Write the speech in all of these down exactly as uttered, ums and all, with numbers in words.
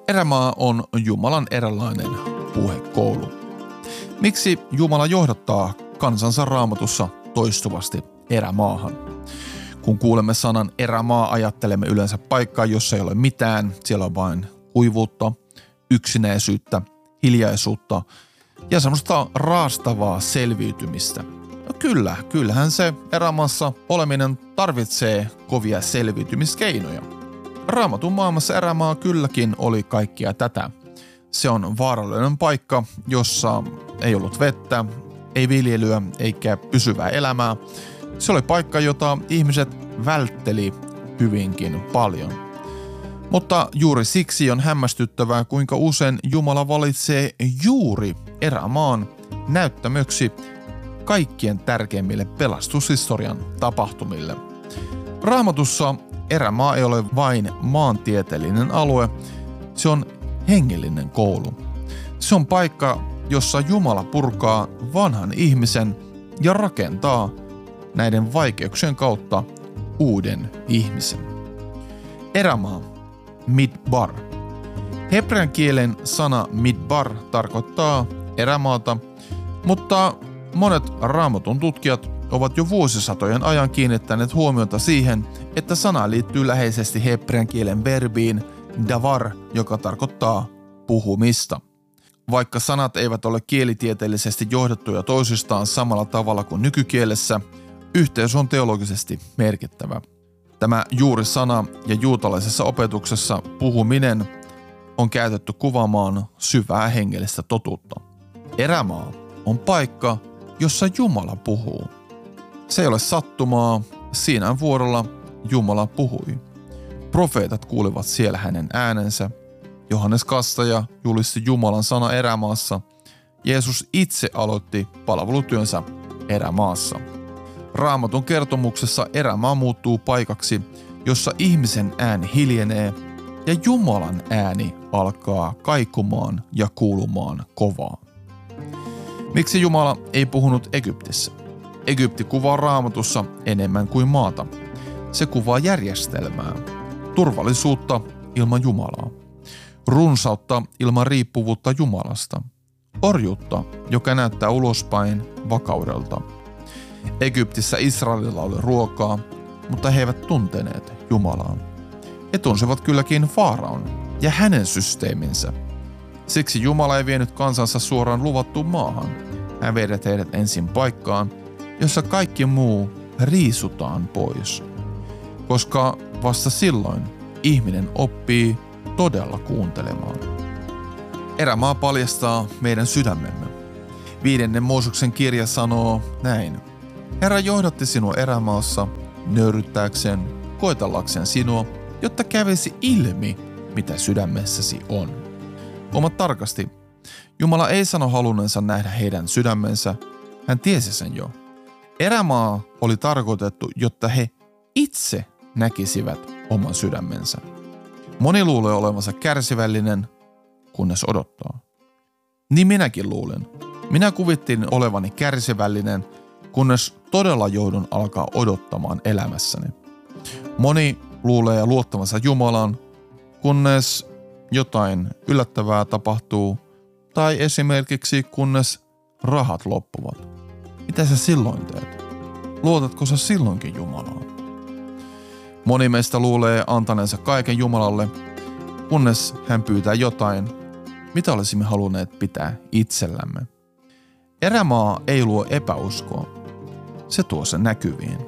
Erämaa on Jumalan eräänlainen puhekoulu. Miksi Jumala johdattaa kansansa Raamatussa toistuvasti erämaahan? Kun kuulemme sanan erämaa, ajattelemme yleensä paikkaa, jossa ei ole mitään. Siellä on vain kuivuutta, yksinäisyyttä, hiljaisuutta ja semmoista raastavaa selviytymistä. No kyllä, kyllähän se erämaassa oleminen tarvitsee kovia selviytymiskeinoja. Raamatun maailmassa erämaa kylläkin oli kaikkia tätä. Se on vaarallinen paikka, jossa ei ollut vettä, ei viljelyä eikä pysyvää elämää. Se oli paikka, jota ihmiset vältteli hyvinkin paljon. Mutta juuri siksi on hämmästyttävää, kuinka usein Jumala valitsee juuri erämaan näyttämöksi kaikkien tärkeimmille pelastushistorian tapahtumille. Raamatussa erämaa ei ole vain maantieteellinen alue, se on hengellinen koulu. Se on paikka, jossa Jumala purkaa vanhan ihmisen ja rakentaa näiden vaikeuksien kautta uuden ihmisen. Erämaa, midbar. Hebrean kielen sana midbar tarkoittaa erämaata, mutta monet Raamatun tutkijat ovat jo vuosisatojen ajan kiinnittäneet huomiota siihen, että sana liittyy läheisesti hebrean kielen verbiin davar, joka tarkoittaa puhumista. Vaikka sanat eivät ole kielitieteellisesti johdettuja toisistaan samalla tavalla kuin nykykielessä, yhteys on teologisesti merkittävä. Tämä juuri sana ja juutalaisessa opetuksessa puhuminen on käytetty kuvaamaan syvää hengellistä totuutta. Erämaa on paikka, jossa Jumala puhuu. Se ei ole sattumaa, siinä vuorolla Jumala puhui. Profeetat kuulivat siellä hänen äänensä. Johannes Kastaja julisti Jumalan sana erämaassa. Jeesus itse aloitti palvelutyönsä erämaassa. Raamatun kertomuksessa erämaa muuttuu paikaksi, jossa ihmisen ääni hiljenee ja Jumalan ääni alkaa kaikumaan ja kuulumaan kovaa. Miksi Jumala ei puhunut Egyptissä? Egypti kuvaa Raamatussa enemmän kuin maata. Se kuvaa järjestelmää, turvallisuutta ilman Jumalaa, runsautta ilman riippuvuutta Jumalasta, orjuutta, joka näyttää ulospäin vakaudelta. Egyptissä Israelilla oli ruokaa, mutta he eivät tunteneet Jumalaa. He tunsivat kylläkin Faaraon ja hänen systeeminsä. Siksi Jumala ei vienyt kansansa suoraan luvattuun maahan. Hän vei heidät ensin paikkaan, jossa kaikki muu riisutaan pois. Koska vasta silloin ihminen oppii todella kuuntelemaan. Erämaa paljastaa meidän sydämemme. Viidennen Mooseksen kirja sanoo näin. Herra johdatti sinua erämaassa nöyryttääkseen, koetellakseen sinua, jotta kävisi ilmi, mitä sydämessäsi on. Huomaat tarkasti, Jumala ei sano halunneensa nähdä heidän sydämensä, hän tiesi sen jo. Erämaa oli tarkoitettu, jotta he itse näkisivät oman sydämensä. Moni luulee olevansa kärsivällinen, kunnes odottaa. Niin minäkin luulin. Minä kuvittelin olevani kärsivällinen, kunnes todella joudun alkaa odottamaan elämässäni. Moni luulee luottavansa Jumalaan, kunnes jotain yllättävää tapahtuu, tai esimerkiksi kunnes rahat loppuvat. Mitä sä silloin teet? Luotatko sä silloinkin Jumalaan? Moni meistä luulee antaneensa kaiken Jumalalle, kunnes hän pyytää jotain, mitä olisimme halunneet pitää itsellämme. Erämaa ei luo epäuskoa. Se tuo sen näkyviin.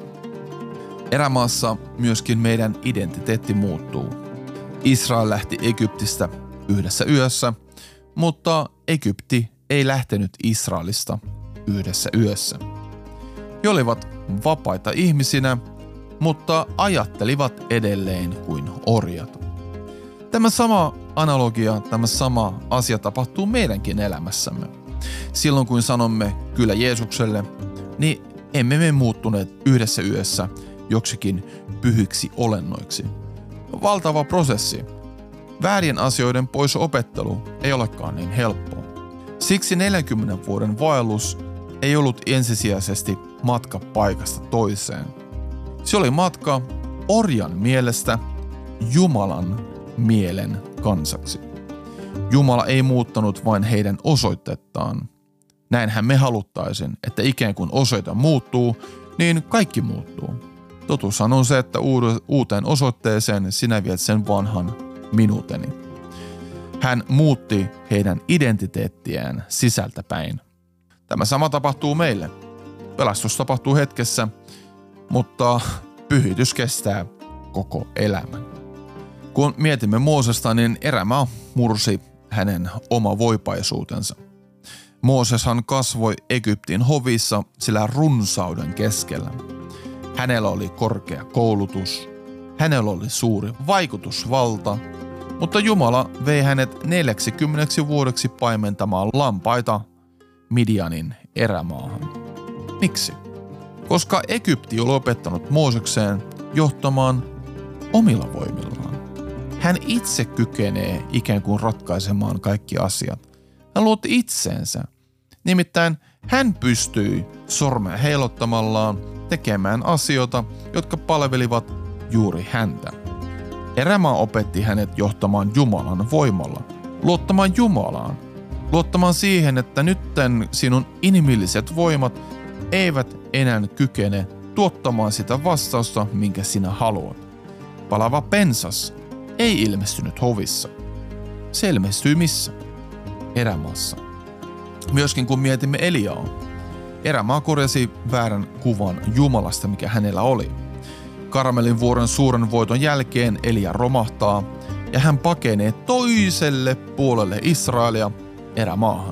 Erämaassa myöskin meidän identiteetti muuttuu. Israel lähti Egyptistä yhdessä yössä, mutta Egypti ei lähtenyt Israelista yhdessä yössä. He olivat vapaita ihmisinä, mutta ajattelivat edelleen kuin orjat. Tämä sama analogia, tämä sama asia tapahtuu meidänkin elämässämme. Silloin kun sanomme kyllä Jeesukselle, niin emme me muuttuneet yhdessä yössä joksikin pyhiksi olennoiksi. Valtava prosessi. Väärien asioiden pois opettelu ei olekaan niin helppoa. Siksi neljänkymmenen vuoden vaellus ei ollut ensisijaisesti matka paikasta toiseen. Se oli matka orjan mielestä Jumalan mielen kansaksi. Jumala ei muuttanut vain heidän osoitettaan. Näinhän me haluttaisin, että ikään kuin osoite muuttuu, niin kaikki muuttuu. Totuushan on se, että uuteen osoitteeseen sinä viet sen vanhan minuuteni. Hän muutti heidän identiteettiään sisältäpäin. Tämä sama tapahtuu meille. Pelastus tapahtuu hetkessä, mutta pyhitys kestää koko elämän. Kun mietimme Moosesta, niin erämaa mursi hänen oma voipaisuutensa. Mooseshan kasvoi Egyptin hovissa sillä runsauden keskellä. Hänellä oli korkea koulutus, hänellä oli suuri vaikutusvalta, mutta Jumala vei hänet neljäksikymmeneksi vuodeksi paimentamaan lampaita Midianin erämaahan. Miksi? Koska Egypti oli opettanut Moosekseen johtamaan omilla voimillaan. Hän itse kykenee ikään kuin ratkaisemaan kaikki asiat. Hän luotti itseensä. Nimittäin hän pystyi sormea heilottamallaan tekemään asioita, jotka palvelivat juuri häntä. Erämaa opetti hänet johtamaan Jumalan voimalla, luottamaan Jumalaan, luottamaan siihen, että nytten sinun inhimilliset voimat eivät enää kykene tuottamaan sitä vastausta, minkä sinä haluat. Palava pensas ei ilmestynyt hovissa. Se ilmestyi missä? Erämaassa. Myöskin kun mietimme Eliaa, erämaa korjasi väärän kuvan Jumalasta, mikä hänellä oli. Karmelin vuoren suuren voiton jälkeen Elia romahtaa ja hän pakenee toiselle puolelle Israelia erämaahan.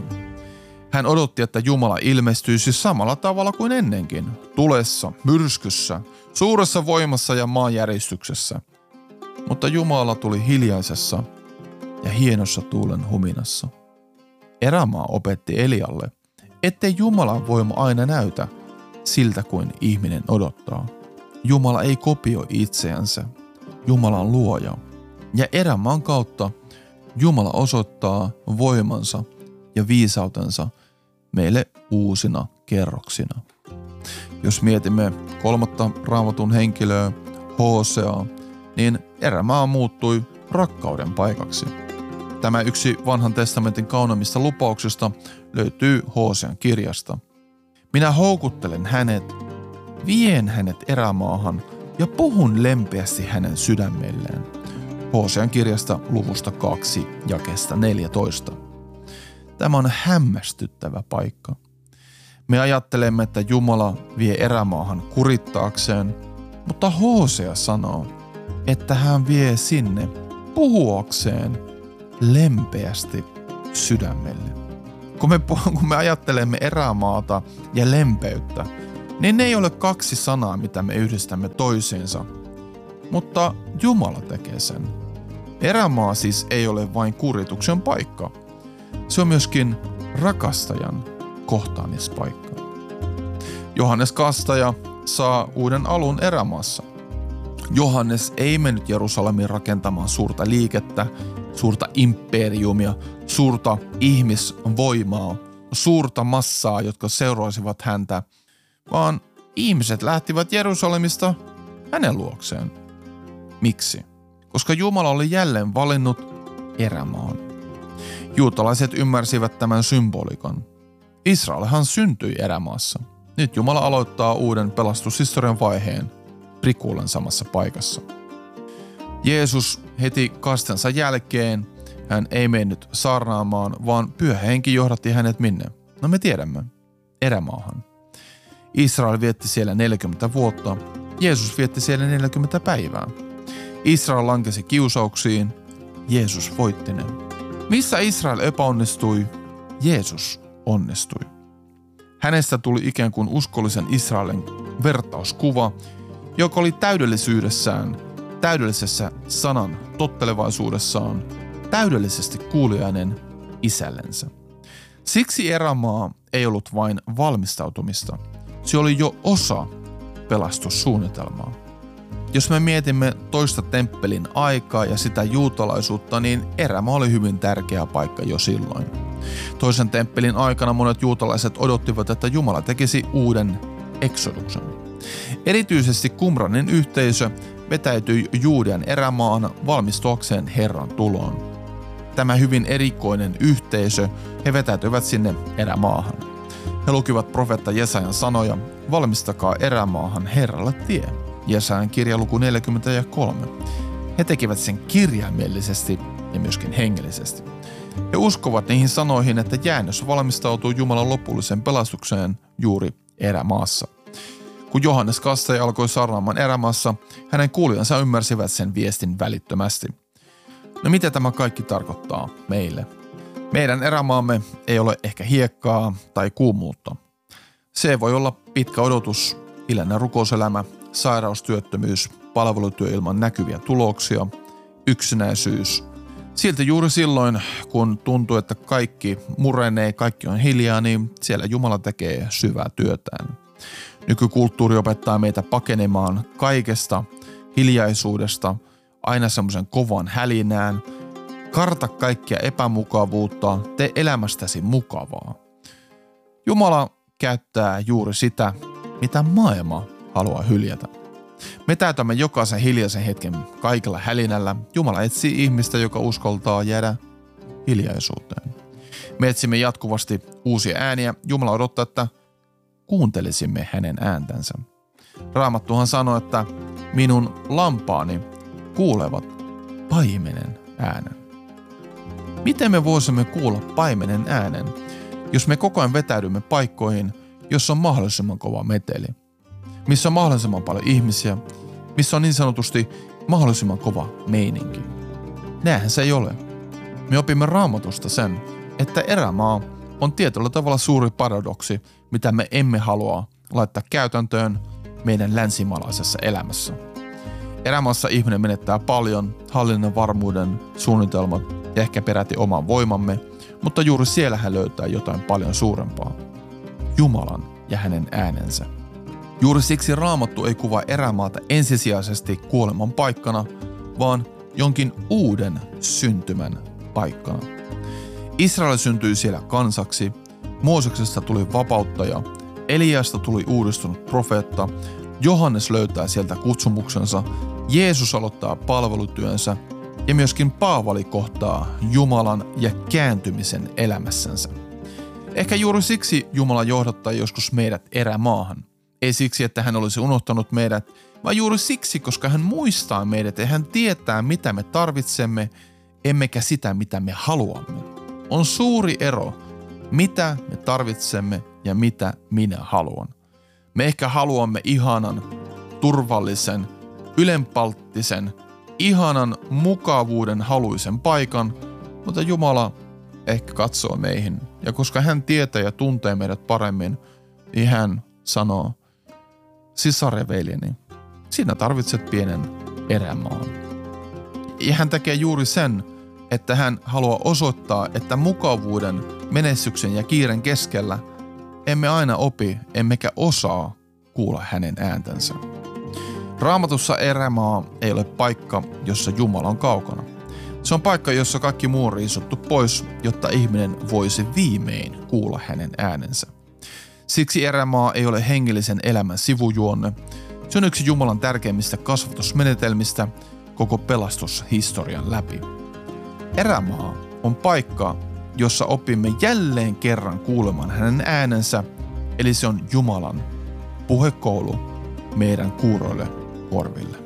Hän odotti, että Jumala ilmestyisi samalla tavalla kuin ennenkin, tulessa, myrskyssä, suuressa voimassa ja maanjäristyksessä. Mutta Jumala tuli hiljaisessa ja hienossa tuulen huminassa. Erämaa opetti Elialle, ettei Jumalan voima aina näytä siltä kuin ihminen odottaa. Jumala ei kopioi itseänsä. Jumala on luoja. Ja erämaan kautta Jumala osoittaa voimansa ja viisautensa meille uusina kerroksina. Jos mietimme kolmatta Raamatun henkilöä, Hoseaa, niin erämaa muuttui rakkauden paikaksi. Tämä yksi vanhan testamentin kauneimmista lupauksista löytyy Hosean kirjasta. Minä houkuttelen hänet, vien hänet erämaahan ja puhun lempeästi hänen sydämelleen. Hosean kirjasta luvusta kaksi jakeesta neljätoista. Tämä on hämmästyttävä paikka. Me ajattelemme, että Jumala vie erämaahan kurittaakseen, mutta Hosea sanoo, että hän vie sinne puhuakseen lempeästi sydämelle. Kun me, kun me ajattelemme erämaata ja lempeyttä, niin ne ei ole kaksi sanaa, mitä me yhdistämme toisiinsa, mutta Jumala tekee sen. Erämaa siis ei ole vain kurituksen paikka. Se on myöskin rakastajan kohtaamispaikka. Johannes Kastaja saa uuden alun erämaassa. Johannes ei mennyt Jerusalemiin rakentamaan suurta liikettä, suurta imperiumia, suurta ihmisvoimaa, suurta massaa, jotka seuraisivat häntä, vaan ihmiset lähtivät Jerusalemista hänen luokseen. Miksi? Koska Jumala oli jälleen valinnut erämaan. Juutalaiset ymmärsivät tämän symbolikan. Israelhan syntyi erämaassa. Nyt Jumala aloittaa uuden pelastushistorian vaiheen prikullen samassa paikassa. Jeesus heti kastensa jälkeen, hän ei mennyt saarnaamaan, vaan Pyhä Henki johdatti hänet minne? No me tiedämme, erämaahan. Israel vietti siellä neljäkymmentä vuotta, Jeesus vietti siellä neljäkymmentä päivää. Israel lankesi kiusauksiin, Jeesus voitti ne. Missä Israel epäonnistui, Jeesus onnistui. Hänestä tuli ikään kuin uskollisen Israelin vertauskuva, joka oli täydellisyydessään, täydellisessä sanan tottelevaisuudessaan, täydellisesti kuuliainen isällensä. Siksi erämaa ei ollut vain valmistautumista, se oli jo osa pelastussuunnitelmaa. Jos me mietimme toista temppelin aikaa ja sitä juutalaisuutta, niin erämaa oli hyvin tärkeä paikka jo silloin. Toisen temppelin aikana monet juutalaiset odottivat, että Jumala tekisi uuden eksoduksen. Erityisesti Qumranin yhteisö vetäytyi Juudean erämaan valmistuakseen Herran tuloon. tämä hyvin erikoinen yhteisö, he vetäytyivät sinne erämaahan. He lukivat profeetta Jesajan sanoja, valmistakaa erämaahan Herralle tie. Jesajan kirja luku neljäkymmentäkolme. He tekivät sen kirjaimellisesti ja myöskin hengellisesti. He uskovat niihin sanoihin, että jäännös valmistautuu Jumalan lopulliseen pelastukseen juuri erämaassa. Kun Johannes Kastaja alkoi saarnaamaan erämaassa, hänen kuulijansa ymmärsivät sen viestin välittömästi. No mitä tämä kaikki tarkoittaa meille? Meidän erämaamme ei ole ehkä hiekkaa tai kuumuutta. Se voi olla pitkä odotus, hiljainen rukouselämä, sairaustyöttömyys, palvelutyö ilman näkyviä tuloksia, yksinäisyys. Silti juuri silloin, kun tuntuu, että kaikki murenee, kaikki on hiljaa, niin siellä Jumala tekee syvää työtään. Nykykulttuuri opettaa meitä pakenemaan kaikesta hiljaisuudesta, aina semmoisen kovan hälinään. Karta kaikkia epämukavuutta, tee elämästäsi mukavaa. Jumala käyttää juuri sitä, mitä maailma haluaa hyljätä. Me täytämme jokaisen hiljaisen hetken kaikella hälinällä. Jumala etsii ihmistä, joka uskaltaa jäädä hiljaisuuteen. Me etsimme jatkuvasti uusia ääniä. Jumala odottaa, että kuuntelisimme hänen ääntänsä. Raamattuhan sanoo, että minun lampaani kuulevat paimenen äänen. Miten me voisimme kuulla paimenen äänen, jos me koko ajan vetäydymme paikkoihin, jossa on mahdollisimman kova meteli? Missä on mahdollisimman paljon ihmisiä, missä on niin sanotusti mahdollisimman kova meininki. Näinhän se ei ole. Me opimme Raamatusta sen, että erämaa on tietyllä tavalla suuri paradoksi, mitä me emme halua laittaa käytäntöön meidän länsimaalaisessa elämässä. Erämaassa ihminen menettää paljon, hallinnan varmuuden, suunnitelmat ja ehkä peräti oman voimamme, mutta juuri siellä hän löytää jotain paljon suurempaa. Jumalan ja hänen äänensä. Juuri siksi Raamattu ei kuvaa erämaata ensisijaisesti kuoleman paikkana, vaan jonkin uuden syntymän paikkana. Israel syntyi siellä kansaksi, Mooseksesta tuli vapauttaja, Eliasta tuli uudistunut profeetta, Johannes löytää sieltä kutsumuksensa, Jeesus aloittaa palvelutyönsä ja myöskin Paavali kohtaa Jumalan ja kääntymisen elämässänsä. Ehkä juuri siksi Jumala johdattaa joskus meidät erämaahan. Ei siksi, että hän olisi unohtanut meidät, vaan juuri siksi, koska hän muistaa meidät ja hän tietää, mitä me tarvitsemme, emmekä sitä, mitä me haluamme. On suuri ero, mitä me tarvitsemme ja mitä minä haluan. Me ehkä haluamme ihanan, turvallisen, ylenpalttisen, ihanan, mukavuuden haluisen paikan, mutta Jumala ehkä katsoo meihin. Ja koska hän tietää ja tuntee meidät paremmin, niin hän sanoo, sisar ja veljeni, sinä tarvitset pienen erämaan. Ja hän tekee juuri sen, että hän haluaa osoittaa, että mukavuuden, menestyksen ja kiiren keskellä emme aina opi, emmekä osaa kuulla hänen ääntänsä. Raamatussa erämaa ei ole paikka, jossa Jumala on kaukana. Se on paikka, jossa kaikki muu on riisuttu pois, jotta ihminen voisi viimein kuulla hänen äänensä. Siksi erämaa ei ole hengellisen elämän sivujuonne. Se on yksi Jumalan tärkeimmistä kasvatusmenetelmistä koko pelastushistorian läpi. Erämaa on paikka, jossa opimme jälleen kerran kuulemaan hänen äänensä, eli se on Jumalan puhekoulu meidän kuuroille korville.